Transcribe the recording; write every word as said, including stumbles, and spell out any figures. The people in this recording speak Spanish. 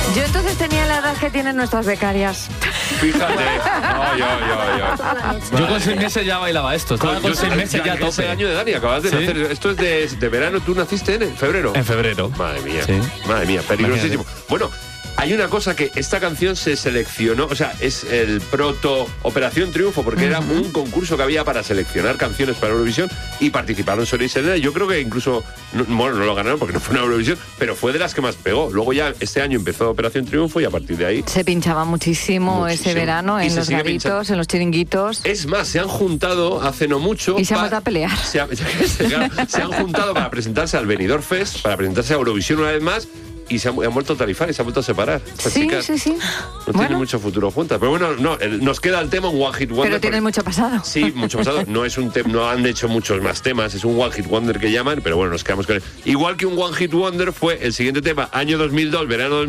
Yo entonces tenía la edad que tienen nuestras becarias. Fíjate. Ay, ay, ay, ay. Yo con seis meses ya bailaba esto. Estaba con, con seis meses ya a tope. Ese año de Dani, acabas de ¿Sí? nacer. Esto es de, de verano. ¿Tú naciste en febrero? En febrero. Madre mía. Sí. Madre mía, peligrosísimo. Bueno, hay una cosa que esta canción se seleccionó, o sea, es el proto Operación Triunfo, porque uh-huh. era un concurso que había para seleccionar canciones para Eurovisión y participaron Soria y Selena. Yo creo que incluso, no, bueno, no lo ganaron porque no fue una Eurovisión, pero fue de las que más pegó. Luego ya este año empezó Operación Triunfo y a partir de ahí... Se pinchaba muchísimo, muchísimo. ese verano en los garitos, en los chiringuitos. Es más, se han juntado hace no mucho... Y se han vuelto a pelear. Se, ha, claro, se han juntado para presentarse al Benidorm Fest, para presentarse a Eurovisión una vez más. Y se han, han vuelto a tarifar y se han vuelto a separar. Estas sí, chicas sí, sí. No bueno. tienen mucho futuro juntas. Pero bueno, no, el, nos queda el tema un One Hit Wonder. Pero tienen mucho pasado. Sí, mucho pasado. No es un tema, no han hecho muchos más temas, es un One Hit Wonder que llaman, pero bueno, nos quedamos con él. Igual que un One Hit Wonder fue el siguiente tema, año dos mil dos, verano dos mil dos.